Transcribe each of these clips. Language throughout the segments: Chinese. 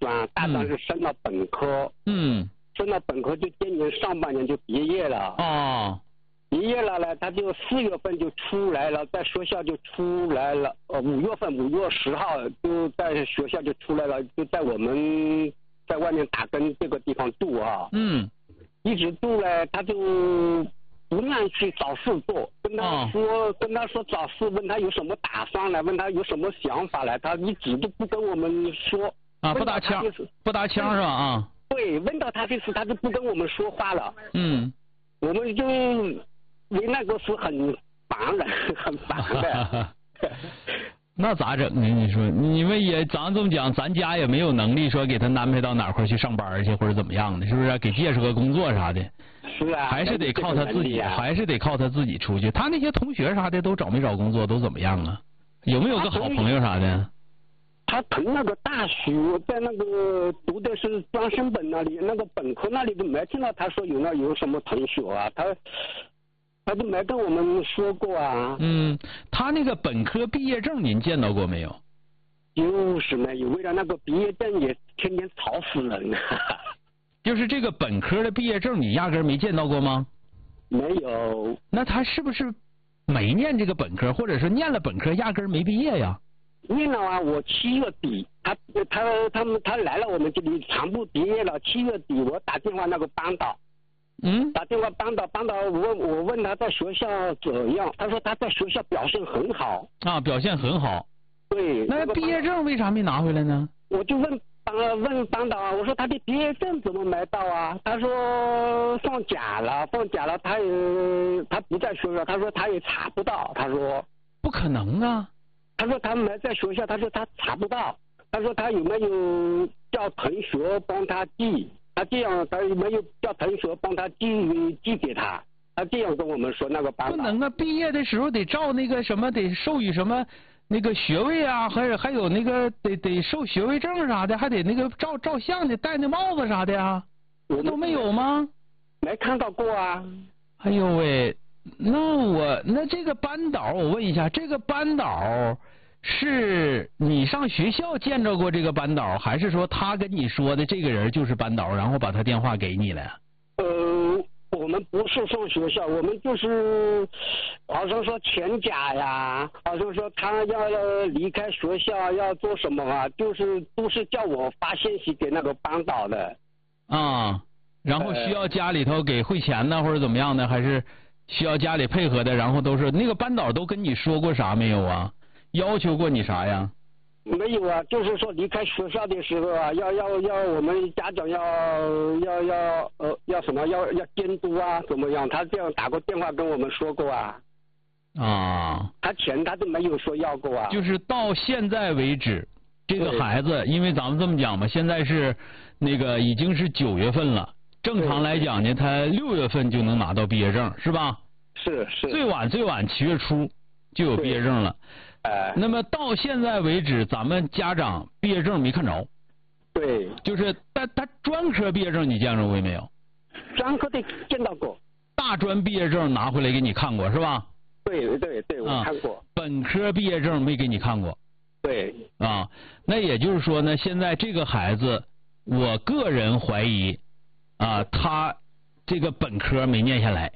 专是升了本科，升了本科就今年上半年就毕业了。 哦， 毕业了呢，他就4月份就出来了，在学校就出来了。5月10号就在学校就出来了，就在我们在外面打工这个地方住啊。一直住呢，他就不让去找事做，跟他说找事，问他有什么打算来，问他有什么想法来，他一直都不跟我们说。 不搭腔是吧？啊， 对，问到他这次，他就不跟我们说话了。我们就为那个是很烦的，很烦的。 那咋整呢？你说，你们也咱这么讲，咱家也没有能力说给他安排到哪块去上班去，或者怎么样的，是不是？给介绍个工作啥的。 是啊。 还是得靠他自己，还是得靠他自己出去。他那些同学啥的都找没找工作，都怎么样啊？有没有个好朋友啥的？ 他读那个大学，在那个读的是专升本那里，那个本科那里都没听到他说有什么同学啊，他都没跟我们说过啊。 他那个本科毕业证您见到过没有？ 就是没有，为了那个毕业证也天天吵死人啊。 就是这个本科的毕业证你压根没见到过吗？ 没有。 那他是不是没念这个本科，或者是念了本科压根没毕业呀？ 念了啊，我7月底，他来了我们这里全部毕业了。7月底我打电话那个班导，打电话班导我问他在学校怎样，他说他在学校表现很好。 表现很好。 对。 那毕业证为啥没拿回来呢？ 我就问班导啊，我说他的毕业证怎么没到啊？他说放假了，他不在学校，他说他也查不到，他说不可能啊。 他说他没在学校，他说他查不到，他说他有没有叫同学帮他寄，他有没有叫同学帮他寄给他，他这样跟我们说那个班导。不能啊，毕业的时候得照那个什么，得授予什么那个学位啊，还有那个得授学位证啥的，还得那个照相的，戴那帽子啥的啊，都没有吗？ 没看到过啊。 哎呦喂。那这个班导，我问一下，这个班导是你上学校见着过这个班导，还是说他跟你说的这个人就是班导，然后把他电话给你了？ 我们不是上学校，我们就是好像说请假呀，好像说他要离开学校要做什么啊，都是叫我发信息给那个班导的。 然后需要家里头给汇钱呢，或者怎么样的，还是需要家里配合的，然后都是那个班导都跟你说过啥没有啊？要求过你啥呀？ 没有啊，就是说离开学校的时候啊，要我们家长要什么要监督啊，怎么样？他这样打过电话跟我们说过啊。他钱他都没有说要过啊。 就是到现在为止，这个孩子，因为咱们这么讲吧，现在是那个已经是9月份了。正常来讲呢，他6月份就能拿到毕业证，是吧？ 是。 最晚7月初就有毕业证了。那么到现在为止，咱们家长毕业证没看着。 对。 就是他专科毕业证你见着过没有？ 专科的见到过。 大专毕业证拿回来给你看过是吧？ 对，我看过。 本科毕业证没给你看过。 对。 那也就是说呢，现在这个孩子，我个人怀疑。他这个本科没念下来。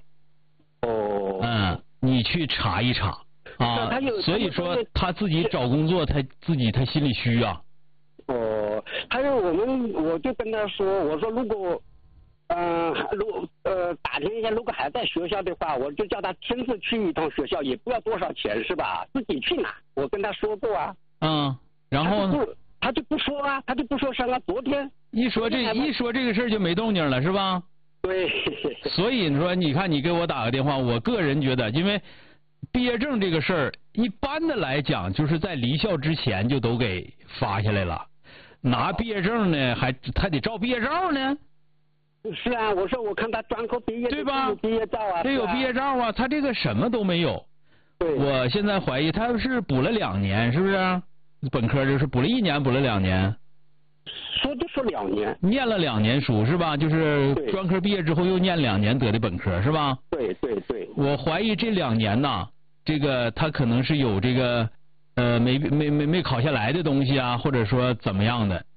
你去查一查所以说他自己找工作，他心里虚啊。 还有我就跟他说，我说如果打听一下，如果还在学校的话，我就叫他亲自去一趟学校，也不要多少钱是吧？自己去拿，我跟他说过啊。 然后他就不说啊，他就不说声啊。昨天一说这个事儿就没动静了，是吧？ 对。 所以你说，你看你给我打个电话，我个人觉得，因为毕业证这个事儿，一般的来讲，就是在离校之前就都给发下来了。拿毕业证呢，还得照毕业照呢。 是啊，我说我看他专科毕业， 对吧？ 有毕业照啊， 得有毕业照啊，他这个什么都没有。 对。 我现在怀疑他是补了2年，是不是？本科就是补了1年，补了2年。 说2年。 念了2年书是吧？就是专科毕业之后又念2年得的本科是吧？ 对。 我怀疑这2年呐，这个他可能是有这个没考下来的东西啊，或者说怎么样的。